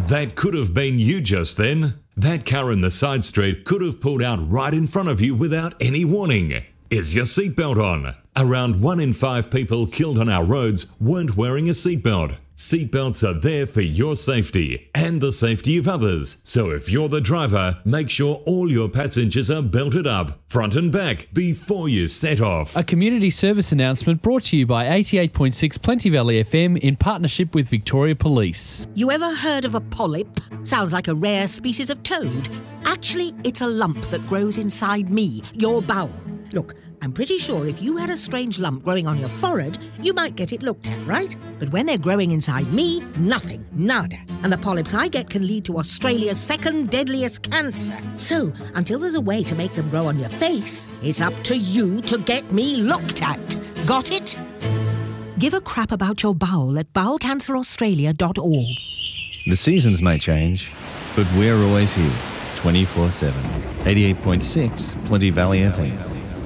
That could have been you just then. That car in the side street could have pulled out right in front of you without any warning. Is your seatbelt on? Around 1 in 5 people killed on our roads weren't wearing a seatbelt. Seatbelts are there for your safety and the safety of others. So if you're the driver, make sure all your passengers are belted up, front and back, before you set off. A community service announcement brought to you by 88.6 Plenty Valley FM in partnership with Victoria Police. You ever heard of a polyp? Sounds like a rare species of toad. Actually, it's a lump that grows inside me, your bowel. Look, I'm pretty sure if you had a strange lump growing on your forehead, you might get it looked at, right? But when they're growing inside me, nothing, nada. And the polyps I get can lead to Australia's second deadliest cancer. So, until there's a way to make them grow on your face, it's up to you to get me looked at. Got it? Give a crap about your bowel at bowelcanceraustralia.org. The seasons may change, but we're always here, 24/7. 88.6 Plenty Valley FM.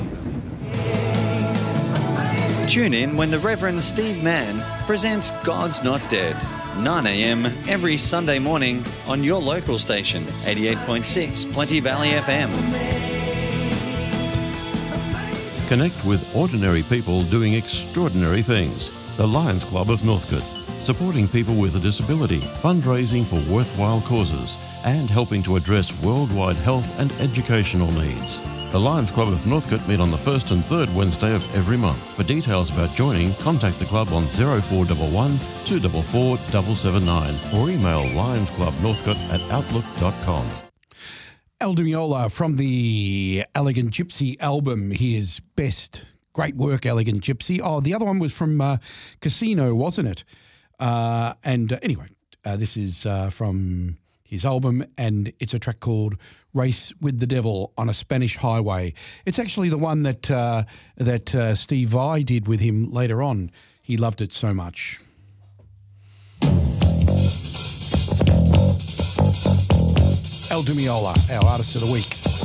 Tune in when the Reverend Steve Mann presents God's Not Dead, 9 a.m. every Sunday morning on your local station, 88.6 Plenty Valley FM. Connect with ordinary people doing extraordinary things. The Lions Club of Northcote, supporting people with a disability, fundraising for worthwhile causes, and helping to address worldwide health and educational needs. The Lions Club of Northcote meet on the first and third Wednesday of every month. For details about joining, contact the club on 0411 244 779 or email lionsclubnorthcote@outlook.com. El Dumiola from the Elegant Gypsy album, his best. Great work, Elegant Gypsy. Oh, the other one was from Casino, wasn't it? Anyway, this is from his album, and it's a track called Race with the Devil on a Spanish Highway. It's actually the one that Steve Vai did with him later on. He loved it so much. El Dumiola, our artist of the week.